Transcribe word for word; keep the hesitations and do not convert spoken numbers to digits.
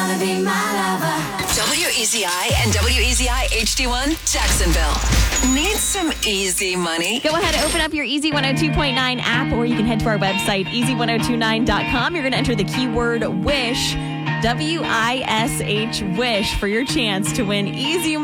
wanna be my lover. W E Z I and W E Z I H D one, Jacksonville. Need some easy money? Go ahead and open up your Easy one oh two point nine app, or you can head to our website, easy one oh two nine dot com. You're going to enter the keyword WISH, W I S H, WISH, for your chance to win easy